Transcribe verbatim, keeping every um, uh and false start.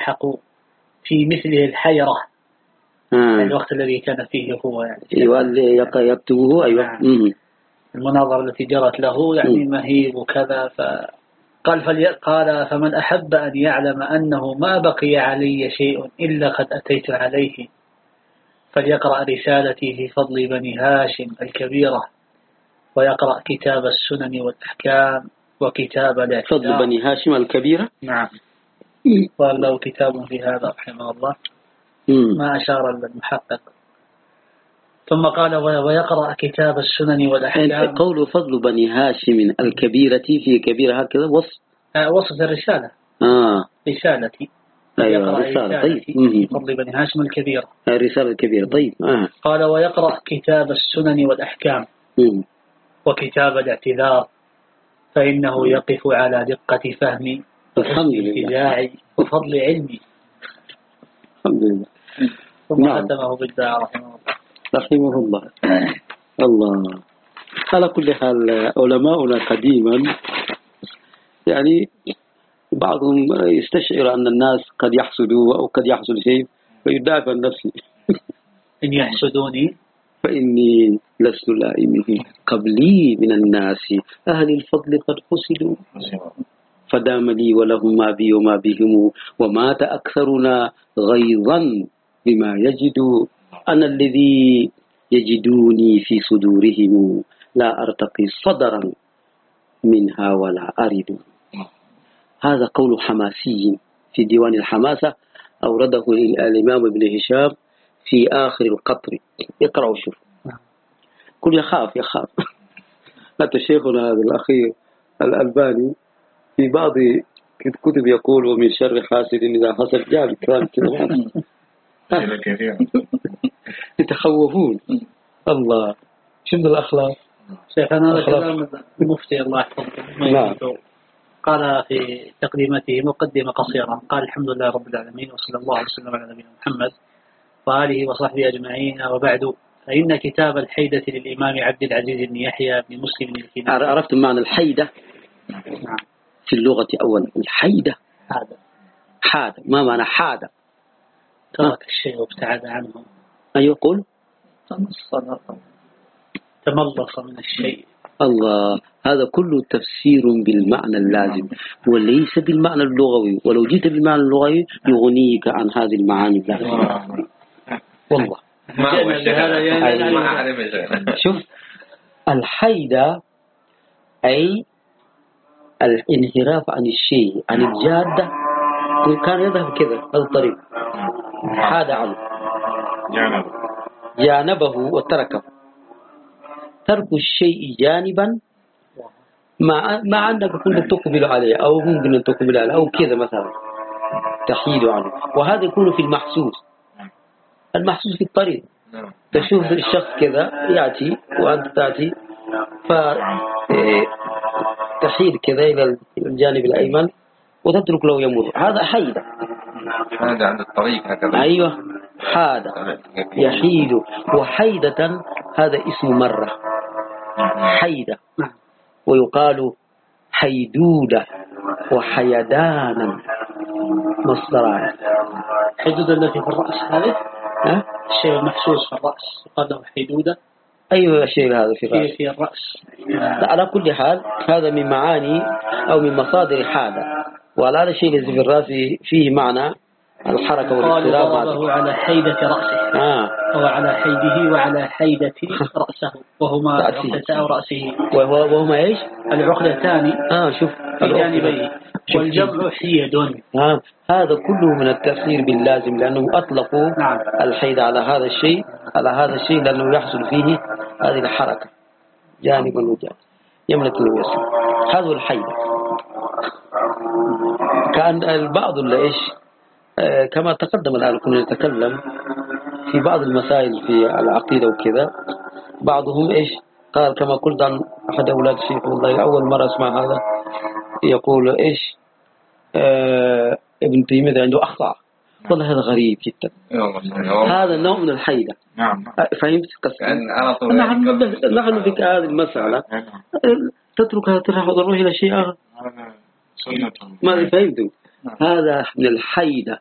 يلحق في مثله الحيرة آه. الوقت الذي كان فيه هو يعني يكتبه. أيوة. نعم. المناظرة التي جرت له يعني مهيب وكذا. فقال فلي... قال فمن أحب أن يعلم أنه ما بقي علي شيء إلا قد أتيت عليه فليقرأ رسالتي في فضل بني هاشم الكبيرة ويقرأ كتاب السنن والأحكام وكتاب الاعتذار. فضل بني هاشم الكبيرة. نعم. قال له كتاب في هذا رحمه الله ما أشار المحقق. ثم قال ويقرأ كتاب السنن والأحكام. قول فضل بني هاشم الكبيرة في كبيرة هكذا وصف آه وصف الرسالة. آه. رسالتي. أيوة رسالة. طيب. في فضل بني هاشم الكبيرة. الرسالة الكبيرة. طيب. آه. قال ويقرأ كتاب السنن والأحكام مم. وكتاب الاعتذار فإنه يقف على دقة فهمي وابتداعي وفضل علمي. الحمد لله. ثم ختمه بالدعاء رحمه الله. رحمه الله. الله. على كل حال علماؤنا قديما يعني بعضهم يستشعر أن الناس قد يحسدوا أو قد يحصل شيء فيدافع عن نفسه. إن يحسدوني فإني لست لائمهم قبلي من الناس أهل الفضل قد حسدوا فدام لي ولهم ما بي وما بهم ومات أكثرنا غيظا بما يجدوا أنا الذي يجدوني في صدورهم لا أرتقي صدرا منها ولا أرد. هذا قول حماسي في ديوان الحماسة أورده الإمام ابن هشام في آخر القطر. اقرأوا شوف. كل يخاف يخاف. حتى شيخنا هذا الأخير الألباني في بعض كتب يقول ومن شر حاسد إذا حسد جاب كلام كده يتخوفون. الله شنو الأخلاق. شيخنا هذا كلام المفتي الله يحفظه. نعم. قال في تقديمته مقدمة قصيرة قال الحمد لله رب العالمين وصلى الله عليه وسلم على نبينا محمد وآله وصحبه أجمعين وبعد فإن كتاب الحيدة للإمام عبد العزيز بن يحيى بن مسلم الكناني. عرفت معنى الحيدة في اللغة أولا. الحيدة حادة. حادة. ما معنى حادة؟ ترك الشيء وابتعد عنه. أيوة قول تملص من الشيء. الله. هذا كله تفسير بالمعنى اللازم وليس بالمعنى اللغوي ولو جيت بالمعنى اللغوي يغنيك عن هذه المعاني اللازمة والله. ما هو الشيء ما أعرف شيء. شوف الحيدة أي الانحراف عن الشيء عن الجادة. كان يذهب كذا هذا الطريق حاد عنه جانبه وتركه. ترك الشيء جانبا مع مع أنك كنت تقبل عليه أو ممكن أن تقبل عليه أو كذا مثلا تحيد عنه. وهذا يكون في المحسوس. المحسوس في الطريق تشوف الشخص كذا يأتي وأنت تأتي فتحيد كذا إلى الجانب الأيمن وتترك له يمر. هذا حيدة. هذا عند الطريق هكذا. أيوة حادة يحيد. وحيدة هذا اسم مرة حيدة ويقال حيدودة وحيدانا مصدران. حيدودة التي في الرأس هذه ها؟ الشيء المحسوس في الرأس يقال له حيدودة. أيوة الشيء هذا في الرأس. في الرأس. على كل حال هذا من معاني أو من مصادر حادة. وعلى هذا الشيء الذي في الرأس فيه معنى الحركة والاضطراب. قال على حيدة رأسه. آه. أو على حيده وعلى حيدة رأسه وهما العقدتان أو رأسه. وهو وهما إيش؟ العقدتان. آه شوف في جانبيه. والجمع حيد. آه. هذا كله من التفسير باللازم لأنه أطلقوا نعم. الحيد على هذا الشيء على هذا الشيء لأنه يحصل فيه هذه الحركة جانبا وجانب يملك الوصل. هذا الحيد. كان البعض اللي إيش آه كما تقدم الآن كنا نتكلم في بعض المسائل في العقيدة وكذا. بعضهم إيش قال كما قلت عن أحد أولاد الشيخ والله أول مرة أسمع هذا يقول إيش آه ابن تيمية عنده أخطاء. والله هذا غريب جدا. هذا نوع من الحيدة. نعم. فهمت قصدي؟ نحن نحن في هذه المسألة تتركها تروح إلى شيء آخر. ما فهمتم؟ هذا من الحيدة